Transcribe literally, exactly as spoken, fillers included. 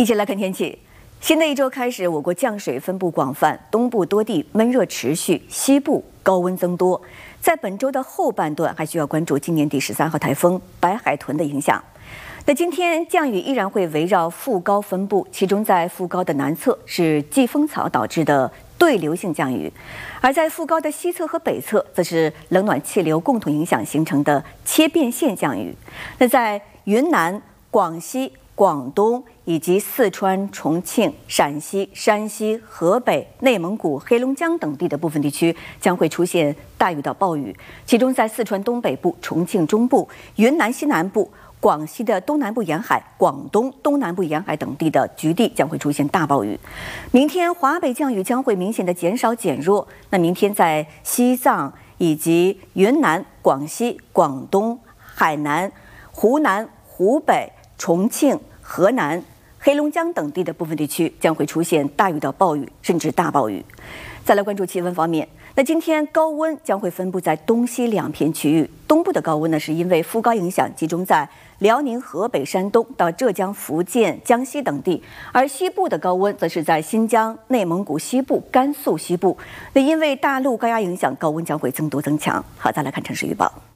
一起来看天气。新的一周开始，我国降水分布广泛，东部多地闷热持续，西部高温增多。在本周的后半段，还需要关注今年第十三号台风白海豚的影响。那今天降雨依然会围绕副高分布，其中在副高的南侧是季风槽导致的对流性降雨，而在副高的西侧和北侧，则是冷暖气流共同影响形成的切变性降雨。那在云南、广西、广东以及四川、重庆、陕西、山西、河北、内蒙古、黑龙江等地的部分地区将会出现大雨到暴雨，其中在四川东北部、重庆中部、云南西南部、广西的东南部沿海、广东东南部沿海等地的局地将会出现大暴雨。明天华北降雨将会明显的减少减弱。那明天在西藏以及云南、广西、广东、海南、湖南、湖北、重庆、河南、黑龙江等地的部分地区将会出现大雨到暴雨，甚至大暴雨。再来关注气温方面，那今天高温将会分布在东西两片区域。东部的高温呢，是因为副高影响集中在辽宁、河北、山东到浙江、福建、江西等地，而西部的高温则是在新疆、内蒙古西部、甘肃西部。那因为大陆高压影响，高温将会增多增强。好，再来看城市预报。